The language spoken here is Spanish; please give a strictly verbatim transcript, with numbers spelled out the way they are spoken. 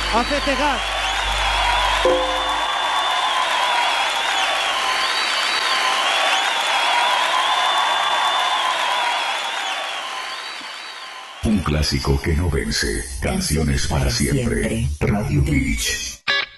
A festejar. Un clásico que no vence. Canciones para siempre. Radio Beach.